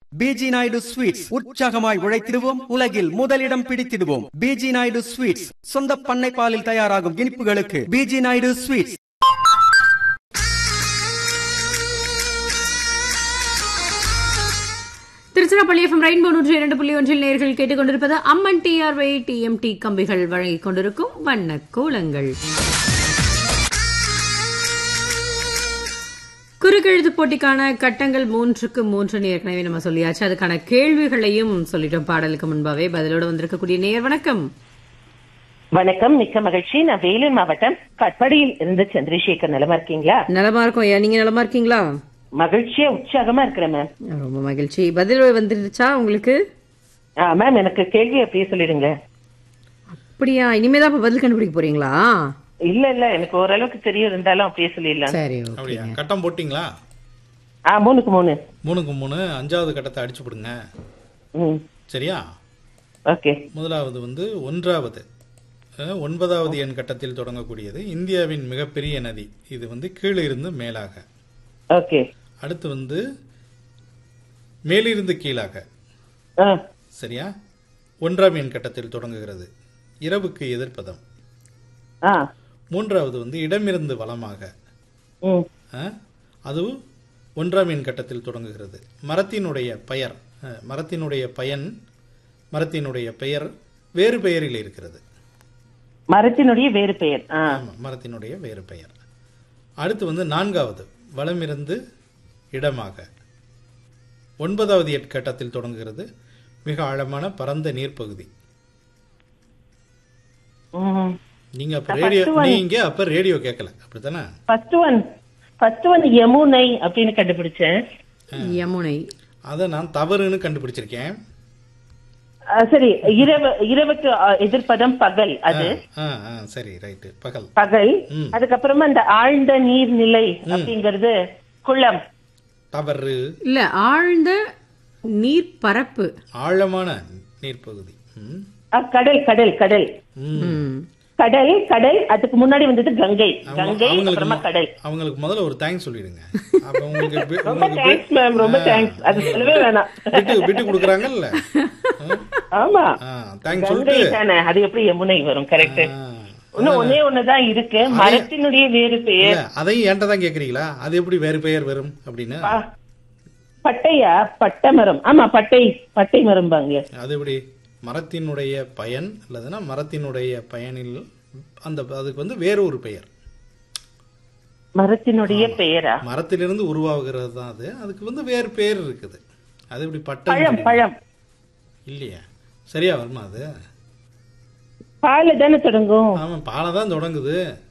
PG Naidu sweets, உற்சாகமாய் உழைத்திடுவோம், உலகில் முதலிடம் பிடித்திடுவோம். பிஜி நாயுடு ஸ்வீட்ஸ், சொந்த பண்ணை பாலில் தயாராகும் இனிப்புகளுக்கு PG Naidu sweets. Tiruchirappalli FM rainbow 102.1 நேயர்கள் கேட்டுக்கொண்டிருப்பது அம்மன் டிஆர்ஒய் டிஎம்டி கம்பிகள் வழங்கிக் கொண்டிருக்கும் வண்ண கோலங்கள். குறுக்கெழுத்து போட்டிக்கான கட்டங்கள் 3க்கு 3 ஏற்கனவே நம்ம சொல்லியாச்சு. அதுக்கான கேள்விகளையும் சொல்லிட்டோம் பாடலுக்கு முன்பாவே. பதிலோடு வந்திருக்கக்கூடிய நேயர் வணக்கம். வணக்கம், மிக்க மகிழ்ச்சி. நான் வேலூர் மாவட்டம் கட்படியில் இருந்து சந்திரசேகர். நலமா இருக்கீங்களா? நலமா இருக்கோம் ஐயா, நீங்க நலமா இருக்கீங்களா? மகிழ்ச்சியா உற்சாகமா இருக்கிறேன் மேம். ரொம்ப மகிழ்ச்சி. பதில் வந்துருச்சா உங்களுக்கு? மேம், எனக்கு கேள்வி அப்படியே சொல்லிடுங்க. அப்படியா? இனிமேதான் பதில் கண்டுபிடிக்க போறீங்களா? இல்ல இல்ல, எனக்கு ஓரளவுக்கு தெரியும், இருந்தாலும் அப்படியே சொல்லிடலாம். சரி, அப்படியா? கட்டம் போட்டீங்களா? 3க்கு 3. 3க்கு 3 5வது கட்டத்தை அடிச்சு போடுங்க. சரியா? ஓகே. முதலாவது வந்து 1வது 9வது எண் கட்டத்தில் தொடங்கக்கூடியது. இந்தியாவின் மிகப்பெரிய நதி. இது வந்து கீழே இருந்து மேலாக. ஓகே. அடுத்து வந்து மேலிருந்து கீழாக. சரியா? 1ஆம் எண் கட்டத்தில் தொடங்குகிறது. இரவுக்கு எதிர்ப்பதம். 3வது வந்து இடமிருந்து வலமாக. அதுவும் 1ஆம் எண் கட்டத்தில் தொடங்குகிறது. மரத்தினுடைய பெயர், மரத்தினுடைய பயன், மரத்தினுடைய பெயர் வேறு பெயரில் இருக்கிறது. மரத்தினுடைய வேறு பெயர். மரத்தினுடைய வேறு பெயர். அடுத்து வந்து 4வது வலமிருந்து இடமாக. 9வது கட்டத்தில் தொடங்குகிறது. மிக ஆழமான பரந்த நீர்ப்பகுதி. நீங்க அப்ப ரேடியோ கேட்கல, அப்படித்தானே? ஃபர்ஸ்ட் ஒன் யமுனை அப்படின்னு கண்டுபிடிச்சேன். யமுனை அத நான் தவறுன்னு கண்டுபிடிச்சிருக்கேன். சரி, இரவுக்கு எதிர்ப்பதம் பகல். அது சரி, ரைட், பகல். அதுக்கப்புறமா இந்த ஆழ்ந்த நீர்நிலை அப்படிங்கிறது குளம். தவறு. இல்ல, ஆழ்ந்த நீர் பரப்பு, ஆழமான நீர்ப்பகுதி. கடல் கடல் கடல் கடல் கடல். அதுக்கு முன்னாடி வந்தது கங்கை. கங்கை அப்புறமா கடல். அவங்களுக்கு முதல்ல ஒரு தேங்க்ஸ் சொல்லிடுங்க. அப்ப உங்களுக்கு ரொம்ப தேங்க்ஸ் மேம், ரொம்ப தேங்க்ஸ். அது சொல்லவே வேணாம், விட்டு கொடுக்குறாங்கல்ல. ஆமா, தேங்க்ஸ் சொல்லிட்டு அது எப்படி யமுனை வரும்? கரெக்ட். இன்னும் ஒண்ணுதான் இருக்கு, மரத்தினுடைய வேறு பெயர். அதையும் என்கிட்ட தான் கேக்குறீங்களா? அது எப்படி வேறு பெயர் வரும் அப்படின்னு? பட்டையா? பட்டை மரம். ஆமா, பட்டை மரம் பாங்க. அது எப்படி? மரத்தினுடைய பயன் இல்லதுன்னா மரத்தினுடைய பயனில் அந்த அதுக்கு வந்து வேற ஒரு பெயர். மரத்தினுடைய பெயரா? மரத்திலிருந்து உருவாகிறது தான் அது. அதுக்கு வந்து வேறு பெயர் இருக்குது. அது எப்படி? பட்டை பழம் இல்லையா? சரியா வருமா? அது பால தானே தொடங்கும். ஆமா, பாலை தான் தொடங்குது.